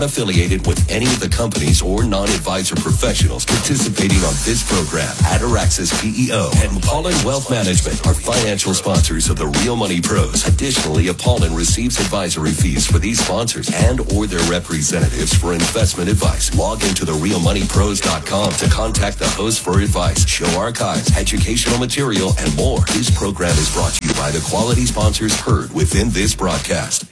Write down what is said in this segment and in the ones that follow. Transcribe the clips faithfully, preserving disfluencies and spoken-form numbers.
affiliated with any of the companies or non-advisor professionals participating on this program. Ataraxis P E O and Apollon Wealth Management are financial sponsors of the Real Money Pros. Additionally, Apollon receives advisory fees for these sponsors and or their representatives for investment advice. Log into the real money pros dot com to contact the host for advice, show archives, educational material, and more. This program is brought to you by the quality sponsors heard within this broadcast.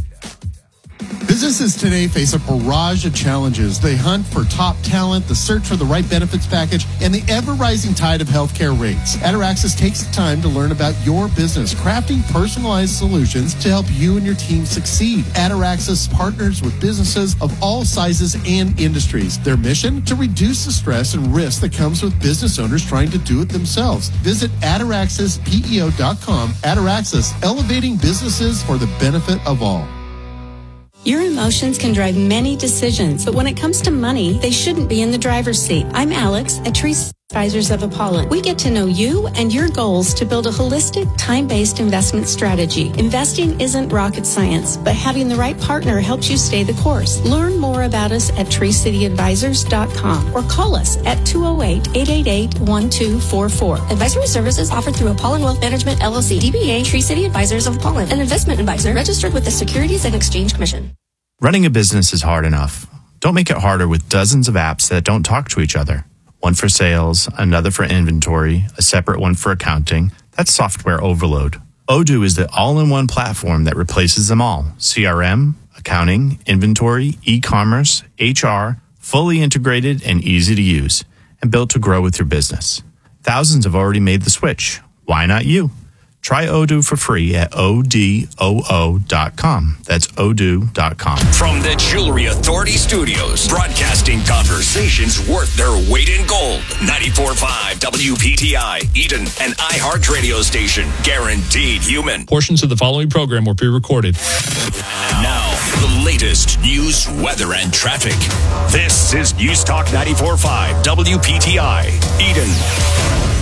Businesses today face a barrage of challenges. They hunt for top talent, the search for the right benefits package, and the ever-rising tide of healthcare rates. Ataraxis takes the time to learn about your business, crafting personalized solutions to help you and your team succeed. Ataraxis partners with businesses of all sizes and industries. Their mission? To reduce the stress and risk that comes with business owners trying to do it themselves. Visit ataraxis P E O dot com. Ataraxis, elevating businesses for the benefit of all. Your emotions can drive many decisions, but when it comes to money, they shouldn't be in the driver's seat. I'm Alex at Trees Advisors of Apollon. We get to know you and your goals to build a holistic, time-based investment strategy. Investing isn't rocket science, but having the right partner helps you stay the course. Learn more about us at tree city advisors dot com or call us at two oh eight, eight eight eight, one two four four. Advisory services offered through Apollon Wealth Management, L L C, D B A, Tree City Advisors of Apollon, an investment advisor registered with the Securities and Exchange Commission. Running a business is hard enough. Don't make it harder with dozens of apps that don't talk to each other. One for sales, another for inventory, a separate one for accounting. That's software overload. Odoo is the all-in-one platform that replaces them all. C R M, accounting, inventory, e-commerce, H R, fully integrated and easy to use, and built to grow with your business. Thousands have already made the switch. Why not you? Try Odoo for free at O D O O dot com. That's odoo dot com. From the Jewelry Authority Studios, broadcasting conversations worth their weight in gold. ninety-four point five W P T I, Eden, an iHeart radio station. Guaranteed human. Portions of the following program were pre-recorded. Now, the latest news, weather, and traffic. This is News Talk ninety-four point five W P T I, Eden.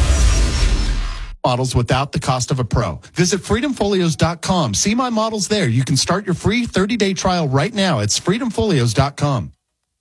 Models without the cost of a pro. Visit freedom folios dot com. See my models there. You can start your free thirty-day trial right now. It's freedom folios dot com.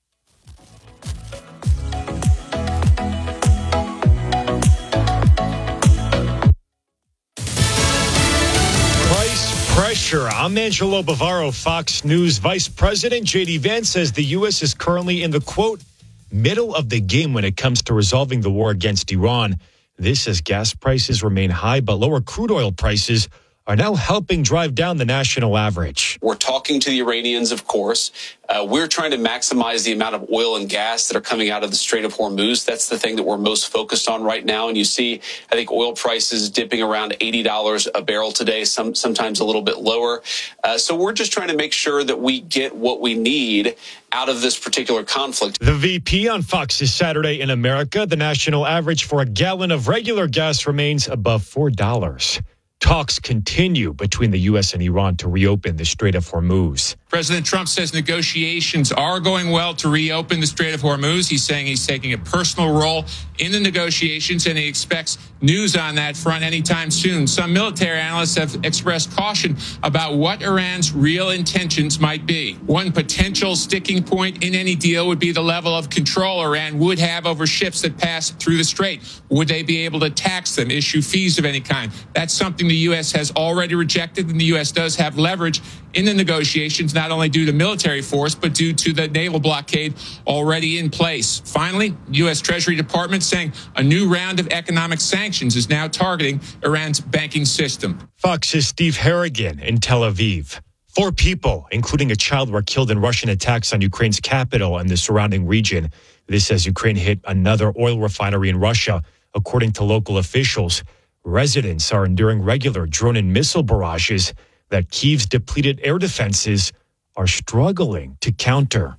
Price pressure. I'm Angelo Bavaro, Fox News Vice President. J D Vance says the U S is currently in the, quote, middle of the game when it comes to resolving the war against Iran. This as gas prices remain high, but lower crude oil prices are now helping drive down the national average. We're talking to the Iranians, of course. Uh, we're trying to maximize the amount of oil and gas that are coming out of the Strait of Hormuz. That's the thing that we're most focused on right now. And you see, I think oil prices dipping around eighty dollars a barrel today, some sometimes a little bit lower. Uh, so we're just trying to make sure that we get what we need out of this particular conflict. The V P on Fox's Saturday in America, the national average for a gallon of regular gas remains above four dollars. Talks continue between the U S and Iran to reopen the Strait of Hormuz. President Trump says negotiations are going well to reopen the Strait of Hormuz. He's saying he's taking a personal role in the negotiations, and he expects news on that front anytime soon. Some military analysts have expressed caution about what Iran's real intentions might be. One potential sticking point in any deal would be the level of control Iran would have over ships that pass through the strait. Would they be able to tax them, issue fees of any kind? That's something the U S has already rejected, and the U S does have leverage in the negotiations, not only due to military force, but due to the naval blockade already in place. Finally, U S Treasury Department saying a new round of economic sanctions is now targeting Iran's banking system. Fox's Steve Harrigan in Tel Aviv. Four people, including a child, were killed in Russian attacks on Ukraine's capital and the surrounding region. This as Ukraine hit another oil refinery in Russia, according to local officials. Residents are enduring regular drone and missile barrages that Kyiv's depleted air defenses are struggling to counter.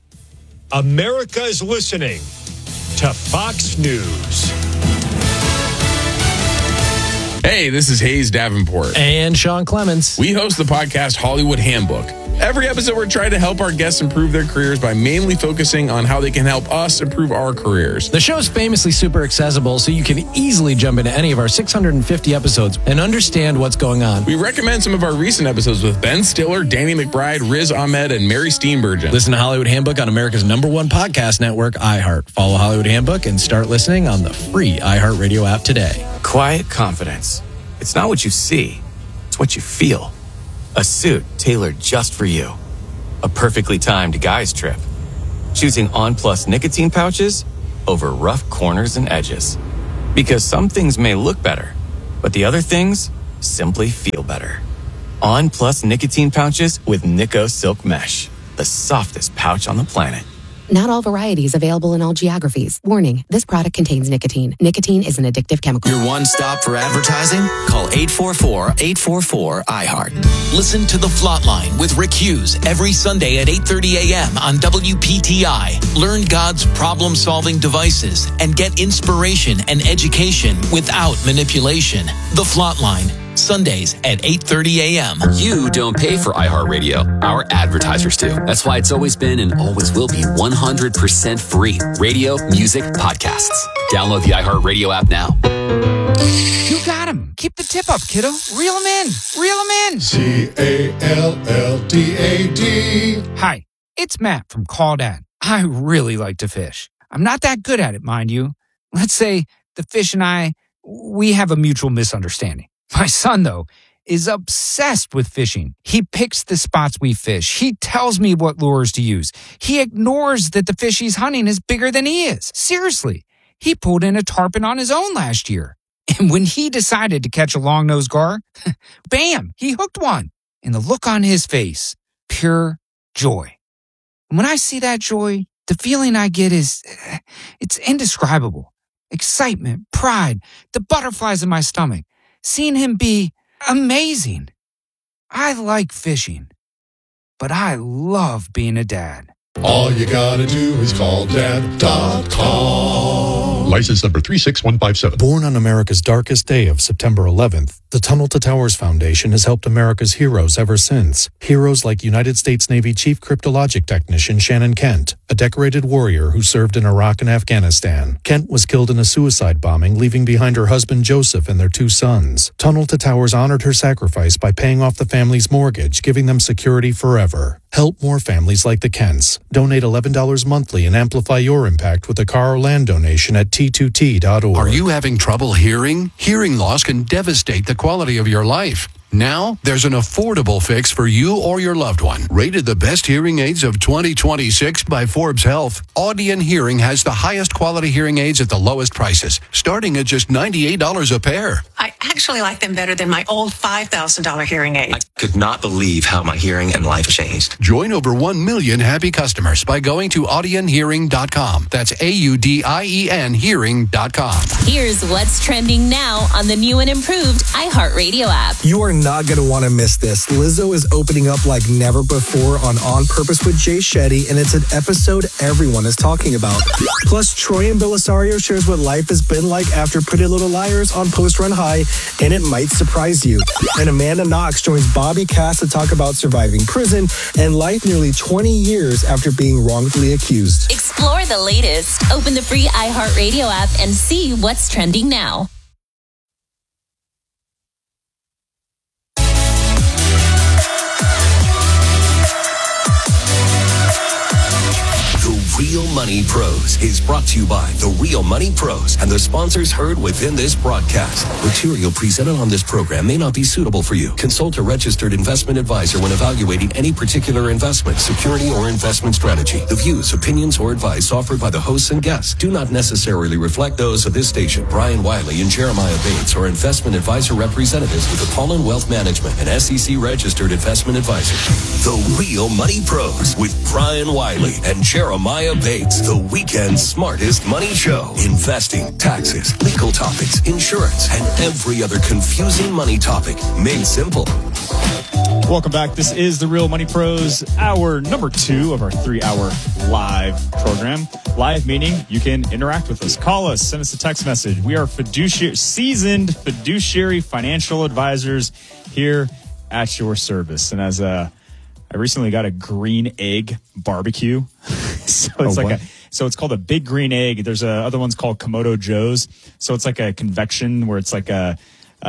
America is listening to Fox News. Hey, this is Hayes Davenport. And Sean Clemens. We host the podcast Hollywood Handbook. Every episode, we're trying to help our guests improve their careers by mainly focusing on how they can help us improve our careers. The show's famously super accessible, so you can easily jump into any of our six hundred fifty episodes and understand what's going on. We recommend some of our recent episodes with Ben Stiller, Danny McBride, Riz Ahmed, and Mary Steenburgen. Listen to Hollywood Handbook on America's number one podcast network, iHeart. Follow Hollywood Handbook and start listening on the free iHeartRadio app today. Quiet confidence. It's not what you see, it's what you feel. A suit tailored just for you. A perfectly timed guy's trip. Choosing On Plus nicotine pouches over rough corners and edges. Because some things may look better, but the other things simply feel better. On Plus nicotine pouches with Nico Silk Mesh. The softest pouch on the planet. Not all varieties available in all geographies. Warning, this product contains nicotine. Nicotine is an addictive chemical. Your one stop for advertising? Call eight four four, eight four four, iHeart. Listen to The Flatline with Rick Hughes every Sunday at eight thirty a.m. on W P T I. Learn God's problem-solving devices and get inspiration and education without manipulation. The Flatline. Sundays at eight thirty a.m. You don't pay for iHeartRadio. Our advertisers do. That's why it's always been and always will be one hundred percent free. Radio, music, podcasts. Download the iHeartRadio app now. You got him. Keep the tip up, kiddo. Reel him in. Reel him in. C A L L D A D. Hi, it's Matt from Call Dad. I really like to fish. I'm not that good at it, mind you. Let's say the fish and I, we have a mutual misunderstanding. My son, though, is obsessed with fishing. He picks the spots we fish. He tells me what lures to use. He ignores that the fish he's hunting is bigger than he is. Seriously, he pulled in a tarpon on his own last year. And when he decided to catch a long-nosed gar, bam, he hooked one. And the look on his face, pure joy. And when I see that joy, the feeling I get is, it's indescribable. Excitement, pride, the butterflies in my stomach. Seeing him be amazing. I like fishing, but I love being a dad. All you gotta do is call dad dot com. License number three six one five seven. Born on America's darkest day of September eleventh, the Tunnel to Towers Foundation has helped America's heroes ever since. Heroes like United States Navy Chief Cryptologic Technician Shannon Kent, a decorated warrior who served in Iraq and Afghanistan. Kent was killed in a suicide bombing, leaving behind her husband Joseph and their two sons. Tunnel to Towers honored her sacrifice by paying off the family's mortgage, giving them security forever. Help more families like the Kents. Donate eleven dollars monthly and amplify your impact with a car or land donation at T two T dot org. Are you having trouble hearing? Hearing loss can devastate the quality of your life. Now, there's an affordable fix for you or your loved one. Rated the best hearing aids of twenty twenty-six by Forbes Health, Audion Hearing has the highest quality hearing aids at the lowest prices, starting at just ninety-eight dollars a pair. I actually like them better than my old five thousand dollars hearing aid. I could not believe how my hearing and life changed. Join over one million happy customers by going to audion hearing dot com. That's A U D I E N hearing dot com. Here's what's trending now on the new and improved iHeartRadio app. You are not going to want to miss this. Lizzo is opening up like never before on On Purpose with Jay Shetty, and it's an episode everyone is talking about. Plus, Troy and Belisario shares what life has been like after Pretty Little Liars on Post Run High, and it might surprise you. And Amanda Knox joins Bobby Cass to talk about surviving prison and life nearly twenty years after being wrongfully accused. Explore the latest. Open the free iHeartRadio app and see what's trending now. Real Money Pros is brought to you by The Real Money Pros and the sponsors heard within this broadcast. Material presented on this program may not be suitable for you. Consult a registered investment advisor when evaluating any particular investment, security, or investment strategy. The views, opinions, or advice offered by the hosts and guests do not necessarily reflect those of this station. Brian Wiley and Jeremiah Bates are investment advisor representatives with Apollon Wealth Management, an S E C registered investment advisor. The Real Money Pros with Brian Wiley and Jeremiah Bates, the weekend's smartest money show. Investing, taxes, legal topics, insurance, and every other confusing money topic made simple. Welcome back. This is the Real Money Pros, hour number two of our three-hour live program. Live meaning you can interact with us. Call us, send us a text message. We are fiduciary, seasoned fiduciary financial advisors here at your service. And as a I recently got a green egg barbecue. so it's Oh, like what? a so it's called a big green egg. There's a other one's called Komodo Joe's. So it's like a convection where it's like a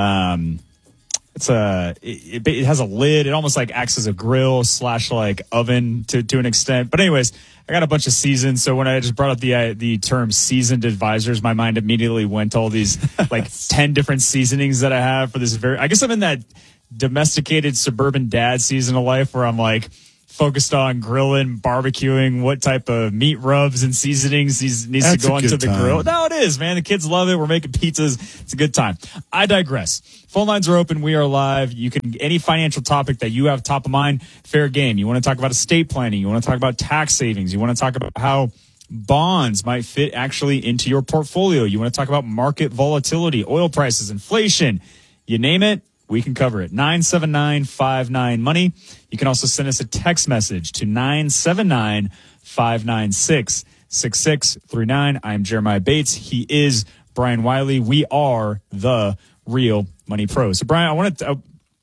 um it's a it, it has a lid. It almost like acts as a grill slash like oven to to an extent. But anyways, I got a bunch of seasons. So when I just brought up the uh, the term seasoned advisors, my mind immediately went to all these like ten different seasonings that I have for this very. I guess I'm in that domesticated suburban dad season of life where I'm like focused on grilling, barbecuing, what type of meat rubs and seasonings needs, needs to That's go a onto good the time. grill. No, it is, man. The kids love it. We're making pizzas. It's a good time. I digress. Phone lines are open. We are live. You can, any financial topic that you have top of mind, fair game. You want to talk about estate planning. You want to talk about tax savings. You want to talk about how bonds might fit actually into your portfolio. You want to talk about market volatility, oil prices, inflation, you name it. We can cover it. nine seven nine five nine money. You can also send us a text message to nine seven nine five nine six six six three nine. I'm Jeremiah Bates. He is Brian Wiley. We are the Real Money Pros. So, Brian, I want to,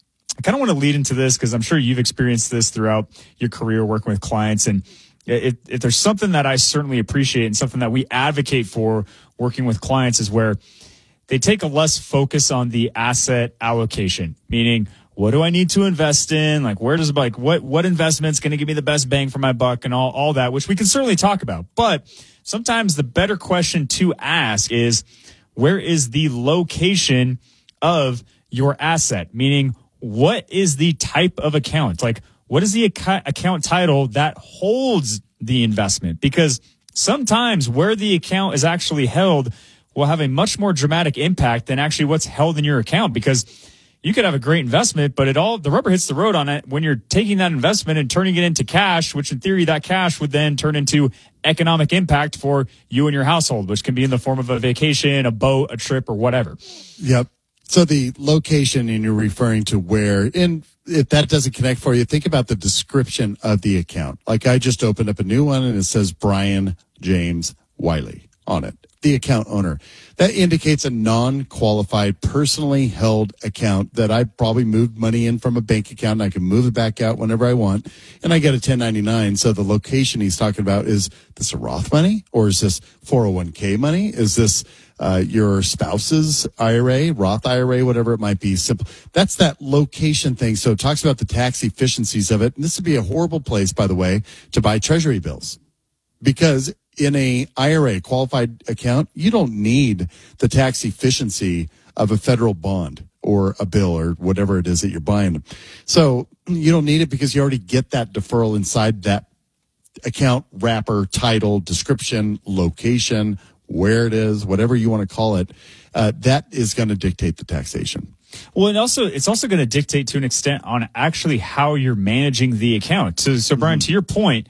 I kind of want to lead into this because I'm sure you've experienced this throughout your career working with clients. And if, if there's something that I certainly appreciate and something that we advocate for working with clients is where they take a less focus on the asset allocation, meaning what do I need to invest in? Like, where does, like, what, what investment's going to give me the best bang for my buck and all, all that, which we can certainly talk about. But sometimes the better question to ask is, where is the location of your asset? Meaning, what is the type of account? Like, what is the ac- account title that holds the investment? Because sometimes where the account is actually held will have a much more dramatic impact than actually what's held in your account, because you could have a great investment, but it all, the rubber hits the road on it when you're taking that investment and turning it into cash, which in theory that cash would then turn into economic impact for you and your household, which can be in the form of a vacation, a boat, a trip, or whatever. Yep. So the location, and you're referring to where, and if that doesn't connect for you, think about the description of the account. Like I just opened up a new one and it says Brian James Wiley on it. The account owner. That indicates a non-qualified, personally held account that I probably moved money in from a bank account and I can move it back out whenever I want. And I get a ten ninety-nine. So the location he's talking about, is this a Roth money or is this four oh one k money? Is this uh, your spouse's I R A, Roth I R A, whatever it might be? Simple. That's that location thing. So it talks about the tax efficiencies of it. And this would be a horrible place, by the way, to buy treasury bills, because in a I R A qualified account, you don't need the tax efficiency of a federal bond or a bill or whatever it is that you're buying. So you don't need it because you already get that deferral inside that account wrapper, title, description, location, where it is, whatever you want to call it. Uh, that is going to dictate the taxation. Well, and also it's also going to dictate to an extent on actually how you're managing the account. So, so Brian, mm-hmm. to your point,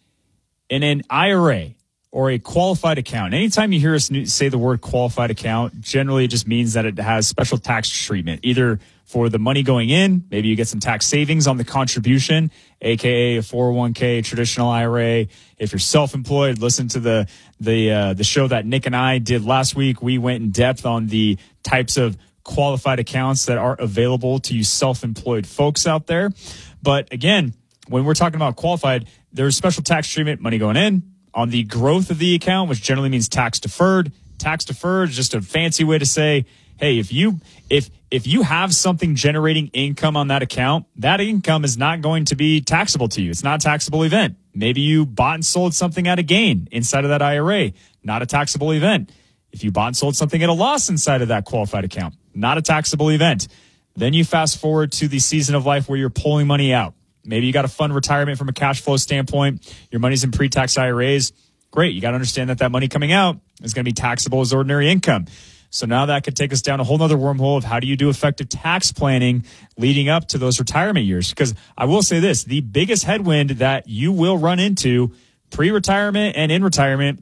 in an I R A, or a qualified account. Anytime you hear us say the word qualified account, generally it just means that it has special tax treatment, either for the money going in, maybe you get some tax savings on the contribution, aka a four oh one k, traditional I R A. If you're self-employed, listen to the the uh, the show that Nick and I did last week. We went in depth on the types of qualified accounts that are available to you self-employed folks out there. But again, when we're talking about qualified, there's special tax treatment, money going in, on the growth of the account, which generally means tax deferred. Tax deferred is just a fancy way to say, hey, if you if if you have something generating income on that account, that income is not going to be taxable to you. It's not a taxable event. Maybe you bought and sold something at a gain inside of that I R A, not a taxable event. If you bought and sold something at a loss inside of that qualified account, not a taxable event. Then you fast forward to the season of life where you're pulling money out. Maybe you got a fund retirement from a cash flow standpoint. Your money's in pre-tax I R As. Great. You got to understand that that money coming out is going to be taxable as ordinary income. So now that could take us down a whole nother wormhole of how do you do effective tax planning leading up to those retirement years? Because I will say this, the biggest headwind that you will run into pre-retirement and in retirement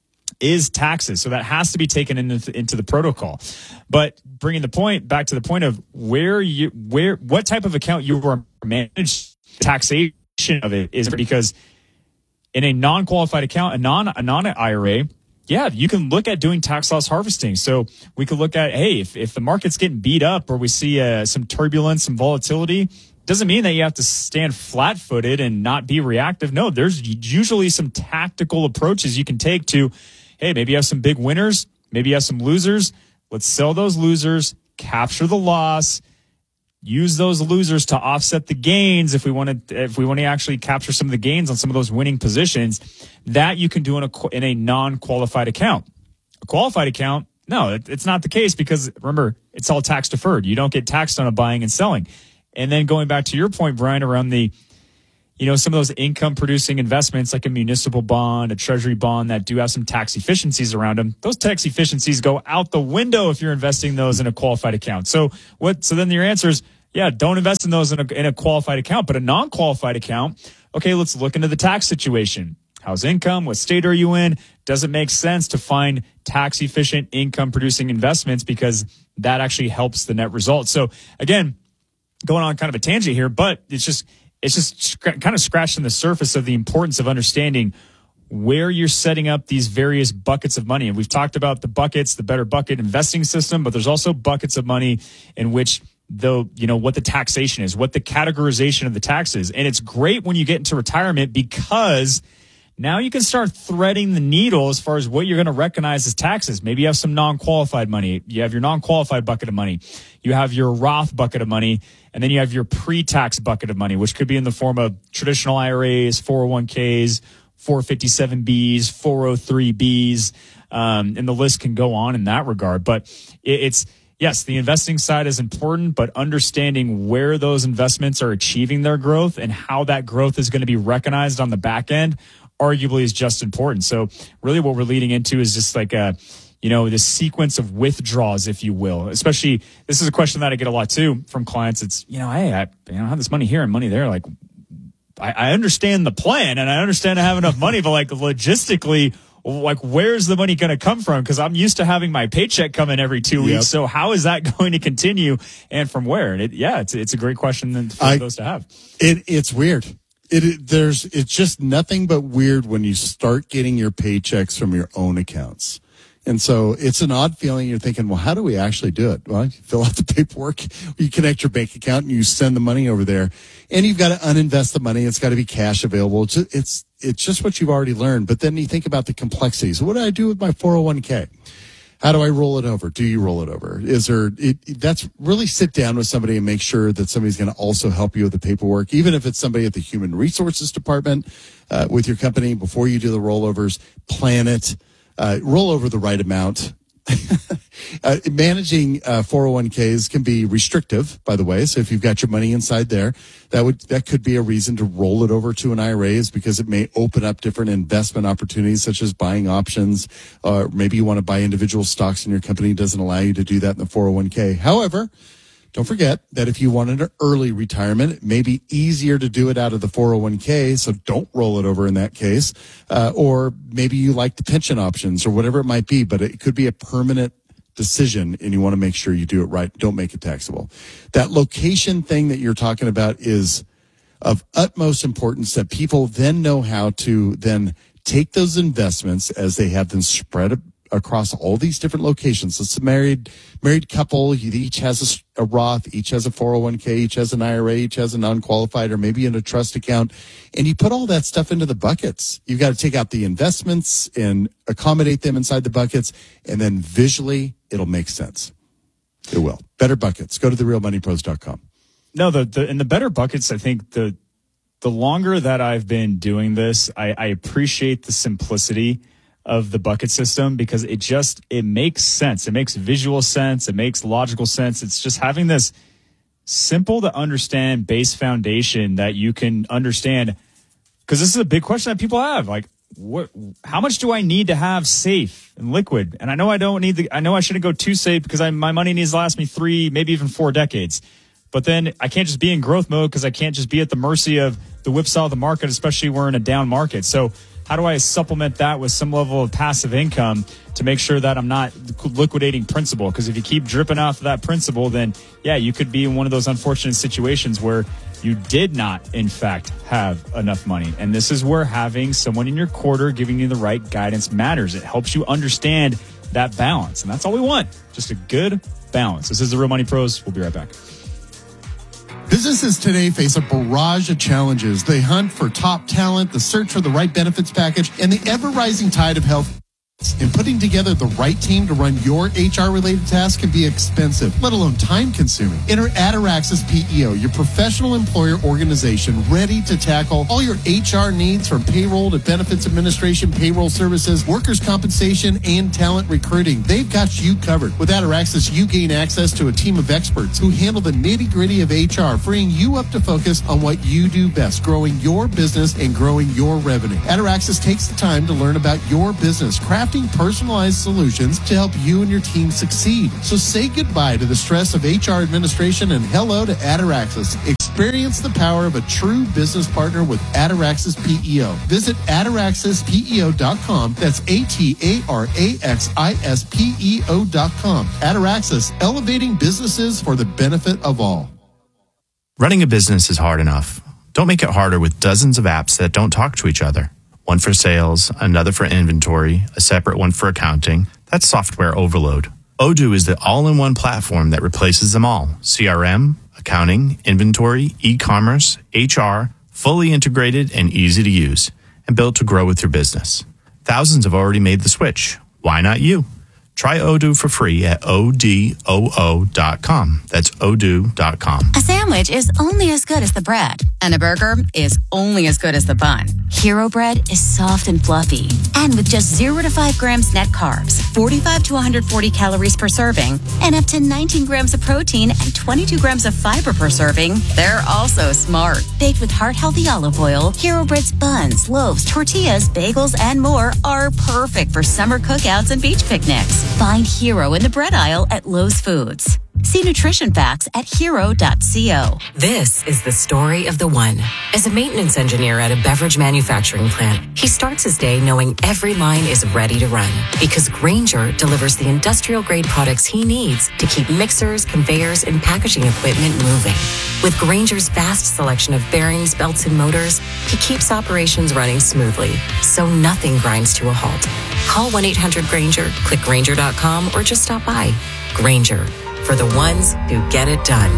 is taxes. So that has to be taken into, into the protocol. But bringing the point back to the point of where you, where, what type of account you are managed, taxation of it is, because in a non-qualified account, a non, a non-I R A, yeah, you can look at doing tax loss harvesting. So we could look at, hey, if, if the market's getting beat up or we see uh, some turbulence, some volatility, doesn't mean that you have to stand flat-footed and not be reactive. No, there's usually some tactical approaches you can take to, hey, maybe you have some big winners, maybe you have some losers. Let's sell those losers, capture the loss, use those losers to offset the gains if we want to if we want to actually capture some of the gains on some of those winning positions. That you can do in a in a non-qualified account. A qualified account, no, it, it's not the case because, remember, it's all tax deferred. You don't get taxed on a buying and selling. And then going back to your point, Brian, around the, you know, some of those income producing investments like a municipal bond, a treasury bond that do have some tax efficiencies around them. Those tax efficiencies go out the window if you're investing those in a qualified account. So what, so then your answer is, yeah, don't invest in those in a, in a qualified account, but a non-qualified account. Okay, let's look into the tax situation. How's income? What state are you in? Does it make sense to find tax efficient income producing investments because that actually helps the net result? So again, going on kind of a tangent here, but it's just, it's just sc- kind of scratching the surface of the importance of understanding where you're setting up these various buckets of money. And we've talked about the buckets, the Better Bucket investing system, but there's also buckets of money in which the, you know, what the taxation is, what the categorization of the tax is. And it's great when you get into retirement because now you can start threading the needle as far as what you're going to recognize as taxes. Maybe you have some non-qualified money. You have your non-qualified bucket of money. You have your Roth bucket of money. And then you have your pre-tax bucket of money, which could be in the form of traditional I R As, four oh one k's, four fifty-seven B's, four oh three B's. Um, and the list can go on in that regard. But it, it's, yes, the investing side is important, but understanding where those investments are achieving their growth and how that growth is going to be recognized on the back end arguably is just important. So really what we're leading into is just like a, you know, this sequence of withdrawals, if you will. Especially, this is a question that I get a lot too from clients. It's, you know, hey, I, you know, I have this money here and money there. Like, I, I understand the plan and I understand I have enough money, but like logistically, like where's the money going to come from? Because I'm used to having my paycheck come in every two weeks. Yep. So how is that going to continue and from where? And it, yeah, it's it's a great question for I, those to have. It it's weird. It, it there's it's just nothing but weird when you start getting your paychecks from your own accounts. And so it's an odd feeling. You're thinking, well, how do we actually do it? Well, you fill out the paperwork, you connect your bank account, and you send the money over there. And you've got to uninvest the money. It's got to be cash available. It's just, it's it's just what you've already learned. But then you think about the complexities. What do I do with my four oh one k? How do I roll it over? Do you roll it over? Is there, it, that's really sit down with somebody and make sure that somebody's going to also help you with the paperwork, even if it's somebody at the human resources department uh, with your company before you do the rollovers, plan it, uh, roll over the right amount. uh, managing uh, four oh one k's can be restrictive, by the way. So if you've got your money inside there, that would that could be a reason to roll it over to an I R A, is because it may open up different investment opportunities, such as buying options. Or uh, maybe you want to buy individual stocks in your company. It doesn't allow you to do that in the four oh one k. However, don't forget that if you wanted an early retirement, it may be easier to do it out of the four oh one k, so don't roll it over in that case. Uh, or maybe you like the pension options or whatever it might be, but it could be a permanent decision and you want to make sure you do it right. Don't make it taxable. That location thing that you're talking about is of utmost importance, that people then know how to then take those investments as they have them spread across all these different locations. It's a married married couple. Each has a, a Roth, each has a four oh one k, each has an I R A, each has a non-qualified, or maybe in a trust account. And you put all that stuff into the buckets. You've got to take out the investments and accommodate them inside the buckets. And then visually, it'll make sense. It will. Better Buckets. Go to the real money pros dot com. No, the, the in the Better Buckets, I think the the longer that I've been doing this, I, I appreciate the simplicity of the bucket system, because it just, it makes sense. It makes visual sense. It makes logical sense. It's just having this simple to understand base foundation that you can understand, because this is a big question that people have. Like, what, how much do I need to have safe and liquid? And I know I don't need the, I know I shouldn't go too safe because I, my money needs to last me three, maybe even four decades. But then I can't just be in growth mode because I can't just be at the mercy of the whipsaw of the market, especially when we're in a down market. So how do I supplement that with some level of passive income to make sure that I'm not liquidating principal? Because if you keep dripping off of that principal, then, yeah, you could be in one of those unfortunate situations where you did not, in fact, have enough money. And this is where having someone in your quarter giving you the right guidance matters. It helps you understand that balance. And that's all we want, just a good balance. This is the Real Money Pros. We'll be right back. Businesses today face a barrage of challenges. They hunt for top talent, the search for the right benefits package, and the ever-rising tide of health. And putting together the right team to run your H R-related tasks can be expensive, let alone time-consuming. Enter Ataraxis P E O, your professional employer organization ready to tackle all your H R needs from payroll to benefits administration, payroll services, workers' compensation, and talent recruiting. They've got you covered. With Ataraxis, you gain access to a team of experts who handle the nitty-gritty of H R, freeing you up to focus on what you do best, growing your business and growing your revenue. Ataraxis takes the time to learn about your business, craft personalized solutions to help you and your team succeed. So say goodbye to the stress of H R administration and hello to Ataraxis. Experience the power of a true business partner with Ataraxis P E O. Visit ataraxis P E O dot com. That's A T A R A X I S P E O dot com. Ataraxis, elevating businesses for the benefit of all. Running a business is hard enough. Don't make it harder with dozens of apps that don't talk to each other. One for sales, another for inventory, a separate one for accounting. That's software overload. Odoo is the all-in-one platform that replaces them all. C R M, accounting, inventory, e-commerce, H R, fully integrated and easy to use, and built to grow with your business. Thousands have already made the switch. Why not you? Try Odoo for free at O D O O dot com. That's odoo dot com. A sandwich is only as good as the bread, and a burger is only as good as the bun. Hero Bread is soft and fluffy, and with just zero to five grams net carbs, forty-five to one hundred forty calories per serving, and up to nineteen grams of protein and twenty-two grams of fiber per serving, they're also smart. Baked with heart-healthy olive oil, Hero Bread's buns, loaves, tortillas, bagels, and more are perfect for summer cookouts and beach picnics. Find Hero in the bread aisle at Lowe's Foods. See nutrition facts at hero dot co. This is the story of the one. As a maintenance engineer at a beverage manufacturing plant, he starts his day knowing every line is ready to run because Grainger delivers the industrial-grade products he needs to keep mixers, conveyors, and packaging equipment moving. With Grainger's vast selection of bearings, belts, and motors, he keeps operations running smoothly, so nothing grinds to a halt. Call one eight hundred Grainger, click Grainger dot com, or just stop by. Grainger, for the ones who get it done.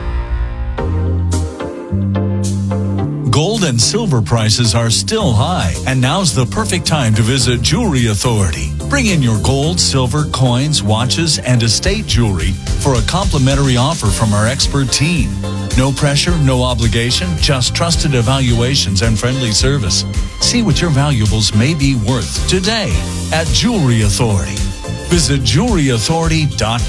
Gold and silver prices are still high, and now's the perfect time to visit Jewelry Authority. Bring in your gold, silver, coins, watches, and estate jewelry for a complimentary offer from our expert team. No pressure, no obligation, just trusted evaluations and friendly service. See what your valuables may be worth today at Jewelry Authority. Visit jewelry authority dot